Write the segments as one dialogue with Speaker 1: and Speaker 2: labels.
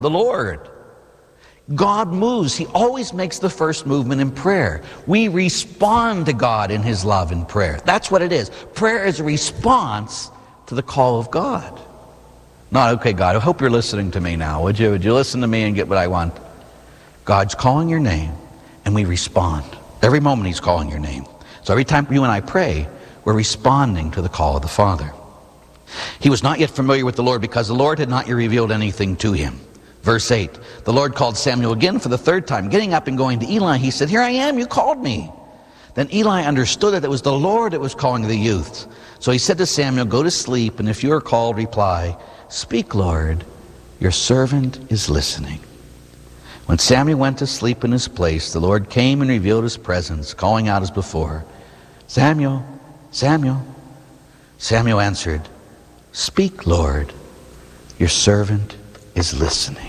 Speaker 1: the Lord. God moves. He always makes the first movement in prayer. We respond to God in His love in prayer. That's what it is. Prayer is a response to the call of God. Not, okay, God, I hope you're listening to me now. Would you listen to me and get what I want? God's calling your name, and we respond. Every moment He's calling your name. So every time you and I pray, we're responding to the call of the Father. He was not yet familiar with the Lord because the Lord had not yet revealed anything to him. Verse 8, the Lord called Samuel again for the third time. Getting up and going to Eli, he said, "Here I am, you called me." Then Eli understood that it was the Lord that was calling the youth. So he said to Samuel, "Go to sleep, and if you are called, reply, 'Speak, Lord, your servant is listening.'" When Samuel went to sleep in his place, the Lord came and revealed His presence, calling out as before, "Samuel, Samuel." Samuel answered, "Speak, Lord, your servant is listening."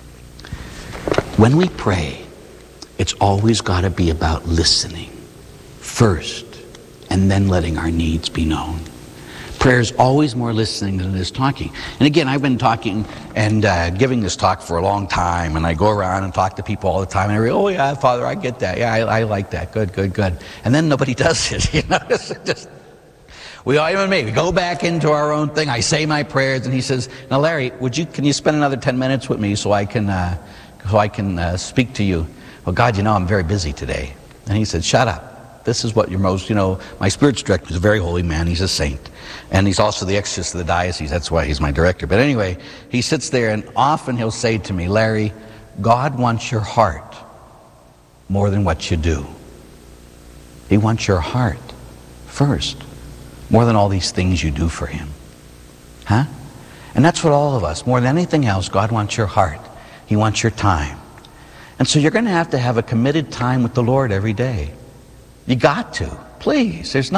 Speaker 1: When we pray, it's always got to be about listening first and then letting our needs be known. Prayer is always more listening than it is talking. And again, I've been talking and giving this talk for a long time, and I go around and talk to people all the time, and I go, "Oh yeah, Father, I get that. Yeah, I like that. Good, good, good." And then nobody does it, you know. We all, even me, we go back into our own thing. I say my prayers, and he says, "Now, Larry, can you spend another 10 minutes with me so I can speak to you?" "Well, God, you know, I'm very busy today." And he said, "Shut up. This is what you're most, my spiritual director is a very holy man. He's a saint. And he's also the exorcist of the diocese. That's why he's my director." But anyway, he sits there, and often he'll say to me, "Larry, God wants your heart more than what you do. He wants your heart first, more than all these things you do for Him." Huh? And that's what all of us, more than anything else, God wants your heart. He wants your time. And so you're going to have a committed time with the Lord every day. You got to. Please. If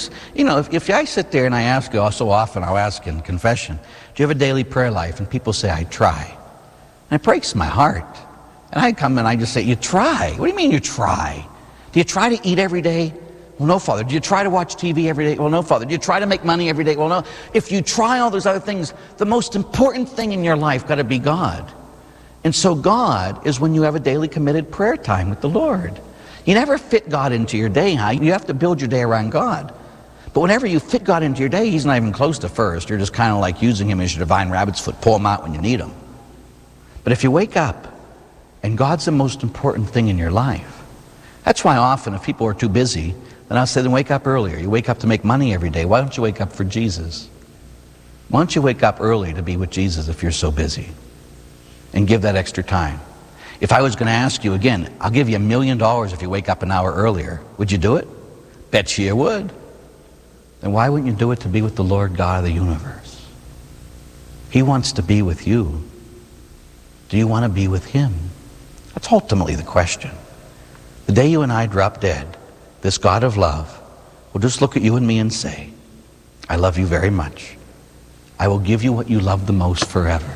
Speaker 1: I sit there and I ask you, so often I'll ask in confession, "Do you have a daily prayer life?" And people say, "I try." And it breaks my heart. And I come and I just say, "You try? What do you mean you try? Do you try to eat every day?" "Well, no, Father." "Do you try to watch TV every day?" "Well, no, Father." "Do you try to make money every day?" "Well, no." If you try all those other things, the most important thing in your life got to be God. And so God is when you have a daily committed prayer time with the Lord. You never fit God into your day, huh? You have to build your day around God. But whenever you fit God into your day, He's not even close to first. You're just kind of like using Him as your divine rabbit's foot. Pull Him out when you need Him. But if you wake up and God's the most important thing in your life, that's why often if people are too busy, then I'll say, "Then wake up earlier. You wake up to make money every day. Why don't you wake up for Jesus? Why don't you wake up early to be with Jesus if you're so busy? And give that extra time." If I was going to ask you again, "I'll give you $1 million if you wake up an hour earlier," would you do it? Bet you would. Then why wouldn't you do it to be with the Lord God of the universe? He wants to be with you. Do you want to be with Him? That's ultimately the question. The day you and I drop dead, this God of love will just look at you and me and say, "I love you very much. I will give you what you love the most forever."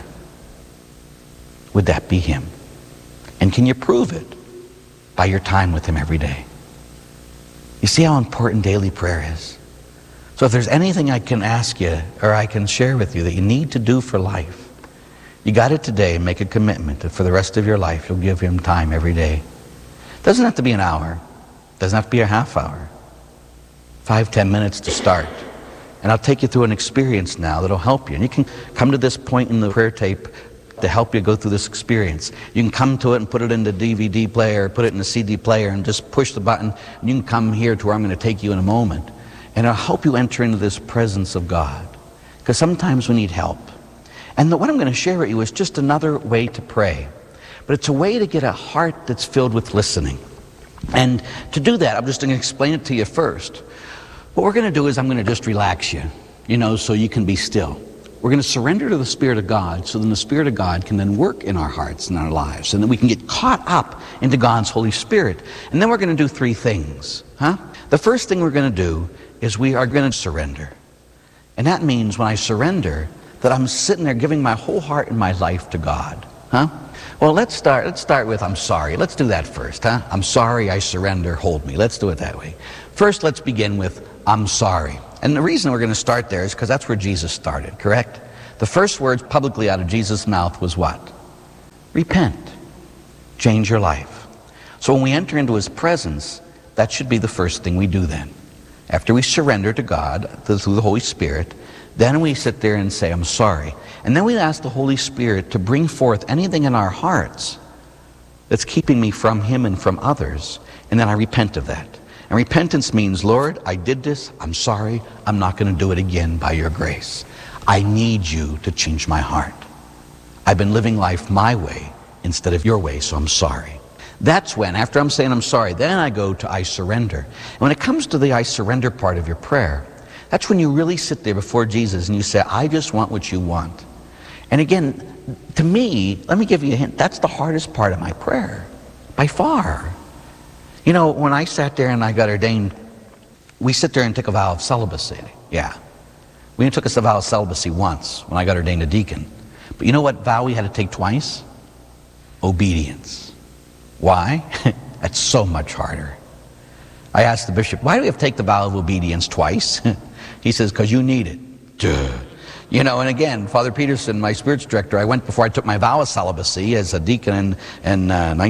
Speaker 1: Would that be Him? And can you prove it by your time with Him every day? You see how important daily prayer is? So if there's anything I can ask you or I can share with you that you need to do for life, you got it today and make a commitment that for the rest of your life you'll give Him time every day. It doesn't have to be an hour. It doesn't have to be a half hour. 5-10 minutes to start. And I'll take you through an experience now that'll help you. And you can come to this point in the prayer tape to help you go through this experience. You can come to it and put it in the DVD player, put it in the CD player, and just push the button, and you can come here to where I'm going to take you in a moment. And it'll help you enter into this presence of God. Because sometimes we need help. And what I'm going to share with you is just another way to pray. But it's a way to get a heart that's filled with listening. And to do that, I'm just going to explain it to you first. What we're going to do is I'm going to just relax you, so you can be still. We're going to surrender to the Spirit of God so then the Spirit of God can then work in our hearts and our lives. And then we can get caught up into God's Holy Spirit. And then we're going to do 3 things. The first thing we're going to do is we are going to surrender. And that means when I surrender, that I'm sitting there giving my whole heart and my life to God. Well, let's start with I'm sorry. Let's do that first. I'm sorry, I surrender, hold me. Let's do it that way. First, let's begin with I'm sorry. And the reason we're going to start there is because that's where Jesus started, correct? The first words publicly out of Jesus' mouth was what? Repent. Change your life. So when we enter into his presence, that should be the first thing we do then. After we surrender to God through the Holy Spirit, then we sit there and say, I'm sorry. And then we ask the Holy Spirit to bring forth anything in our hearts that's keeping me from him and from others. And then I repent of that. And repentance means, Lord, I did this. I'm sorry. I'm not going to do it again by your grace. I need you to change my heart. I've been living life my way instead of your way, so I'm sorry. That's when, after I'm saying I'm sorry, then I go to I surrender. And when it comes to the I surrender part of your prayer, that's when you really sit there before Jesus and you say, I just want what you want. And again, to me, let me give you a hint, that's the hardest part of my prayer, by far. You know, when I sat there and I got ordained, we sit there and take a vow of celibacy. Yeah. We only took a vow of celibacy once when I got ordained a deacon. But you know what vow we had to take twice? Obedience. Why? That's so much harder. I asked the bishop, why do we have to take the vow of obedience twice? He says, because you need it. Duh. You know, and again, Father Peterson, my spiritual director, I went before I took my vow of celibacy as a deacon in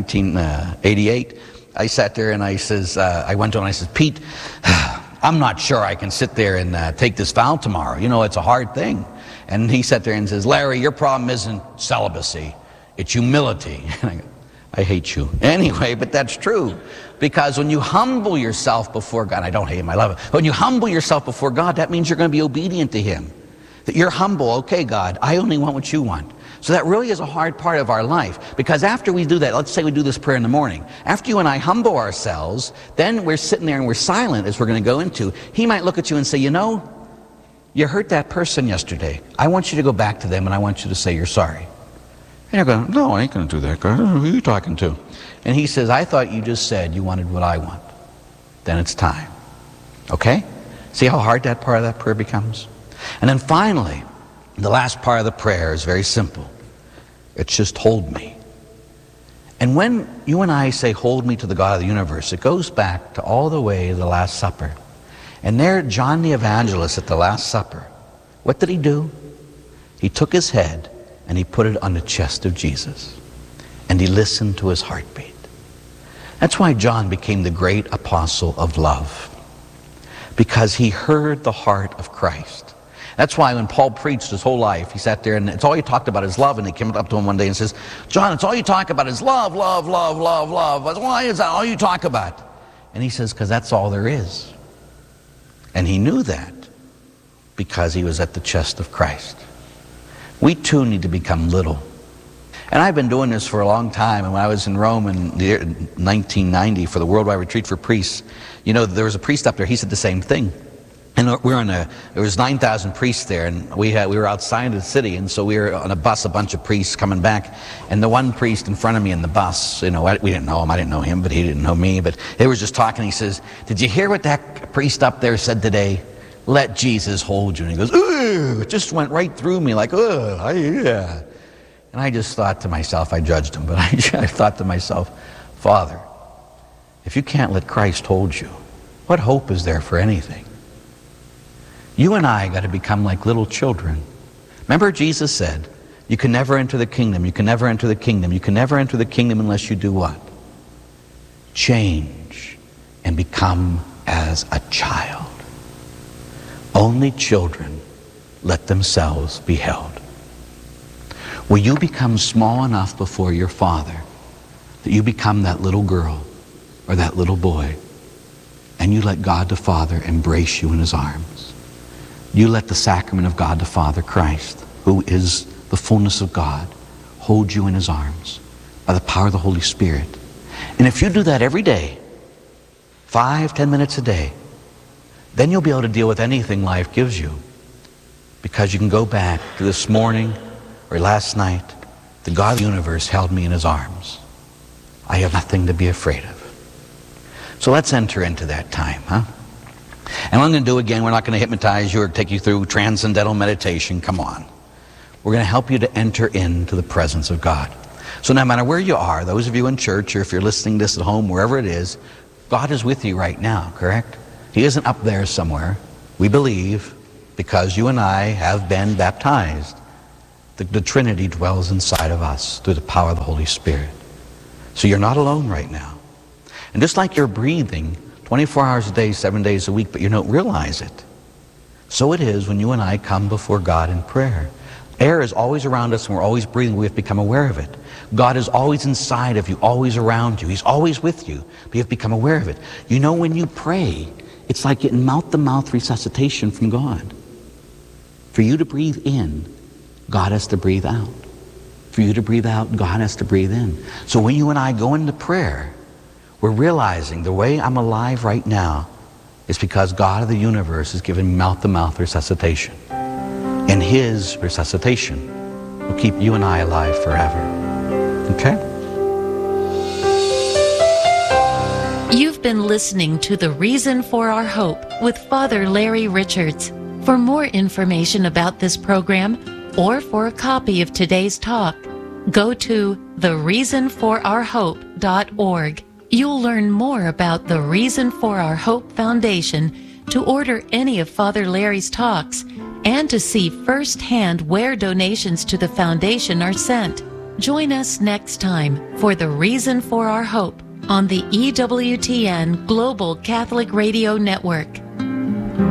Speaker 1: 1988. I sat there and I says, I went to him and I said, Pete, I'm not sure I can sit there and take this vow tomorrow. You know, it's a hard thing. And he sat there and says, Larry, your problem isn't celibacy, it's humility. And I go, I hate you. Anyway, but that's true. Because when you humble yourself before God, I don't hate him, I love him. When you humble yourself before God, that means you're going to be obedient to him. That you're humble, okay, God, I only want what you want. So that really is a hard part of our life. Because after we do that, let's say we do this prayer in the morning. After you and I humble ourselves, then we're sitting there and we're silent, as we're going to go into. He might look at you and say, you know, you hurt that person yesterday. I want you to go back to them and I want you to say you're sorry. And you're going, no, I ain't going to do that, God. Who are you talking to? And he says, I thought you just said you wanted what I want. Then it's time. Okay? See how hard that part of that prayer becomes? And then finally, the last part of the prayer is very simple. It's just hold me. And when you and I say hold me to the God of the universe, it goes back to all the way to the Last Supper. And there, John the Evangelist at the Last Supper, what did he do? He took his head and he put it on the chest of Jesus. And he listened to his heartbeat. That's why John became the great apostle of love. Because he heard the heart of Christ. That's why when Paul preached his whole life, he sat there and it's all he talked about is love. And he came up to him one day and says, John, it's all you talk about is love, love, love, love, love. Why is that all you talk about? And he says, because that's all there is. And he knew that because he was at the chest of Christ. We too need to become little. And I've been doing this for a long time. And when I was in Rome in the year 1990 for the Worldwide Retreat for Priests, you know, there was a priest up there. He said the same thing. And there was 9,000 priests there, and we were outside of the city, and so we were on a bus, a bunch of priests coming back, and the one priest in front of me in the bus, you know, we didn't know him, I didn't know him, but he didn't know me, but they were just talking. He says, did you hear what that priest up there said today? Let Jesus hold you. And he goes, ooh, it just went right through me like, yeah. And I just thought to myself, I judged him, but I thought to myself, Father, if you can't let Christ hold you, what hope is there for anything? You and I got to become like little children. Remember Jesus said, you can never enter the kingdom, you can never enter the kingdom, you can never enter the kingdom unless you do what? Change and become as a child. Only children let themselves be held. Will you become small enough before your Father that you become that little girl or that little boy and you let God the Father embrace you in his arms? You let the sacrament of God the Father, Christ, who is the fullness of God, hold you in his arms by the power of the Holy Spirit. And if you do that every day, 5-10 minutes a day, then you'll be able to deal with anything life gives you. Because you can go back to this morning or last night, the God of the universe held me in his arms. I have nothing to be afraid of. So let's enter into that time, huh? And what I'm going to do again, we're not going to hypnotize you or take you through transcendental meditation. Come on. We're going to help you to enter into the presence of God. So no matter where you are, those of you in church or if you're listening to this at home, wherever it is, God is with you right now, correct? He isn't up there somewhere. We believe, because you and I have been baptized, The Trinity dwells inside of us through the power of the Holy Spirit. So you're not alone right now. And just like you're breathing 24 hours a day, 7 days a week, but you don't realize it, so it is when you and I come before God in prayer. Air is always around us and we're always breathing. We have to become aware of it. God is always inside of you, always around you. He's always with you, but you have to become aware of it. You know, when you pray, it's like getting mouth-to-mouth resuscitation from God. For you to breathe in, God has to breathe out. For you to breathe out, God has to breathe in. So when you and I go into prayer, we're realizing the way I'm alive right now is because God of the universe is giving me mouth-to-mouth resuscitation. And His resuscitation will keep you and I alive forever. Okay?
Speaker 2: You've been listening to The Reason for Our Hope with Father Larry Richards. For more information about this program, or for a copy of today's talk, go to thereasonforourhope.org. You'll learn more about the Reason for Our Hope Foundation, to order any of Father Larry's talks, and to see firsthand where donations to the foundation are sent. Join us next time for The Reason for Our Hope on the EWTN Global Catholic Radio Network.